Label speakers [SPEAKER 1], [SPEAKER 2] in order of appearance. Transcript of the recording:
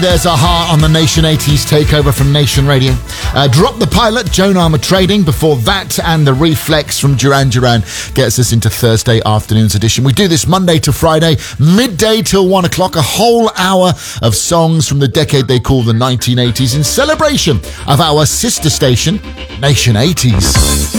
[SPEAKER 1] There's Aha on the Nation 80s takeover from Nation Radio. Drop the Pilot, Joan Armour Trading. Before that, and the Reflex from Duran Duran gets us into Thursday afternoon's edition. We do this Monday to Friday, midday till 1 o'clock, a whole hour of songs from the decade they call the 1980s in celebration of our sister station, Nation 80s.